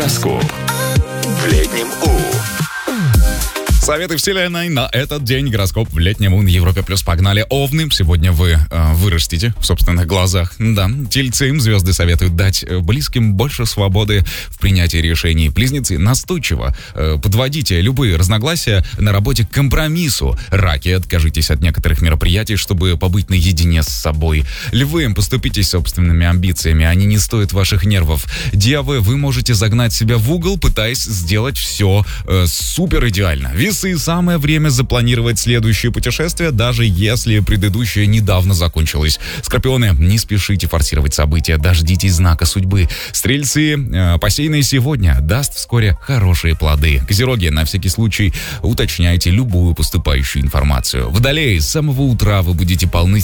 Гороскоп. В летнем У. Советы вселенной на этот день. Гороскоп в летнем У на Европе плюс. Погнали. Овны. Сегодня вы вырастете в собственных глазах. Да. Тельцы. Им звезды советуют дать близким больше свободы в принятии решений. Близнецы. Настойчиво подводите любые разногласия на работе к компромиссу. Раки. Откажитесь от некоторых мероприятий, чтобы побыть наедине с собой. Львы. Поступитесь собственными амбициями. Они не стоят ваших нервов. Девы. Вы можете загнать себя в угол, пытаясь сделать все супер идеально. Весы. Самое время запланировать следующее путешествие, даже если предыдущее недавно закончилось. Скорпионы, не спешите форсировать события, дождитесь знака судьбы. Стрельцы, посеянное сегодня даст вскоре хорошие плоды. Козероги, на всякий случай уточняйте любую поступающую информацию. Водолеи, с самого утра вы будете полны